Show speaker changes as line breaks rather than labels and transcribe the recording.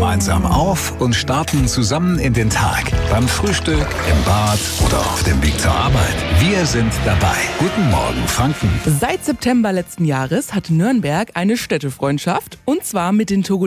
gemeinsam auf und starten zusammen in den Tag. Beim Frühstück, im Bad oder auf dem Weg zur Arbeit. Wir sind dabei. Guten Morgen, Franken.
Seit September letzten Jahres hat Nürnberg eine Städtefreundschaft, und zwar mit den